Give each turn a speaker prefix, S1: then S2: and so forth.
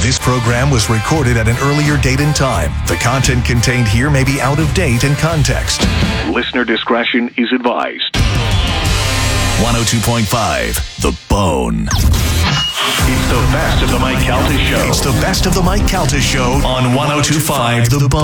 S1: This program was recorded at an earlier date and time. The content contained here may be out of date in context. Listener discretion is advised. 102.5 The Bone. It's the best of the Mike Calta Show. It's the best of the Mike Calta Show on 102.5 The Bone.